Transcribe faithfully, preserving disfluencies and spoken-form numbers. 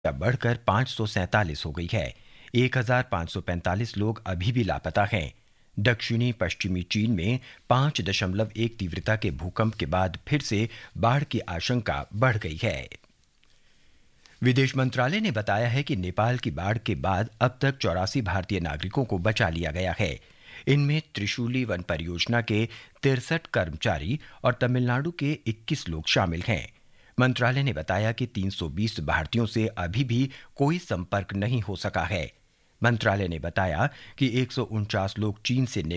बढ़कर पाँच सौ सैंतालीस हो गई है। एक हज़ार पाँच सौ पैंतालीस लोग अभी भी लापता हैं। दक्षिणी पश्चिमी चीन में पाँच दशमलव एक तीव्रता के भूकंप के बाद फिर से बाढ़ की आशंका बढ़ गई है। विदेश मंत्रालय ने बताया है कि नेपाल की बाढ़ के बाद अब तक चौरासी भारतीय नागरिकों को बचा लिया गया है। इनमें त्रिशूली वन परियोजना के तिरसठ कर्मचारी और तमिलनाडु के इक्कीस लोग शामिल हैं। मंत्रालय ने बताया कि तीन सौ बीस भारतीयों से अभी भी कोई संपर्क नहीं हो सका है। मंत्रालय ने बताया कि एक सौ उनचास लोग चीन से